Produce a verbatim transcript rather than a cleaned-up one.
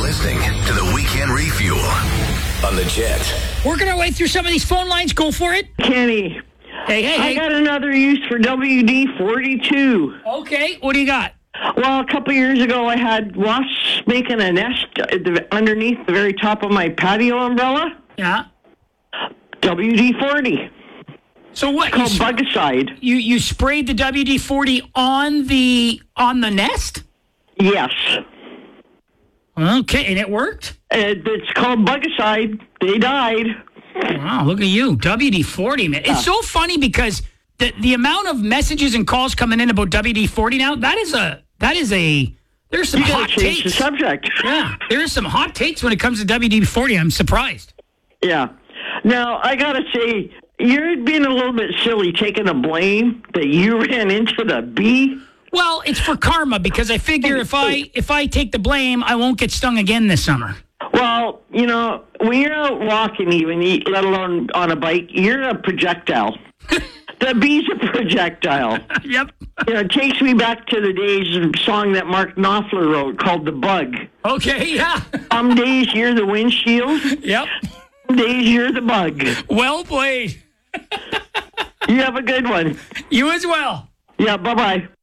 listening to the Weekend Refuel on the Jet. Working our way through some of these phone lines. Go for it. Kenny, Hey, hey, I hey. got another use for W D forty-two. Okay, what do you got? Well, a couple years ago, I had wasps making a nest at the- underneath the very top of my patio umbrella. Yeah. W D forty. So what? It's called you, sp- Bugicide. you you sprayed the W D forty on the on the nest? Yes. Okay, and it worked? And it's called Bugicide. They died. Wow, look at you. W D forty, man. It's so funny because the the amount of messages and calls coming in about W D forty now, that is a that is a there's some You hot gotta change the takes. subject. Yeah, there is some hot takes when it comes to W D forty. I'm surprised. Yeah. Now, I got to say, you're being a little bit silly taking the blame that you ran into the bee. Well, it's for karma because I figure if I if I take the blame, I won't get stung again this summer. Well, you know, when you're out walking even, let alone on a bike, you're a projectile. The bee's a projectile. Yep. You know, it takes me back to the days of a song that Mark Knopfler wrote called The Bug. Okay, yeah. Some days you're the windshield, Yep. some days you're the bug. Well played. You have a good one. You as well. Yeah, bye-bye.